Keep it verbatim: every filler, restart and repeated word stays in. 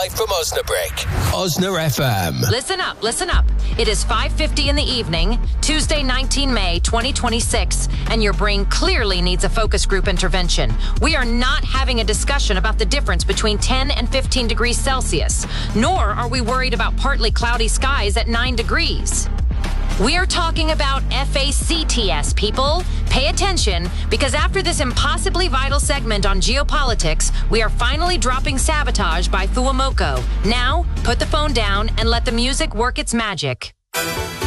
Live from Osnabrück. Osna F M. Listen up, listen up. It is five fifty in the evening, Tuesday, the nineteenth of May, twenty twenty-six, and your brain clearly needs a focus group intervention. We are not having a discussion about the difference between ten and fifteen degrees Celsius, nor are we worried about partly cloudy skies at nine degrees. We are talking about F A C T S, people. Pay attention, because after this impossibly vital segment on geopolitics, we are finally dropping Sabotage by Thuamoko. Now, put the phone down and let the music work its magic.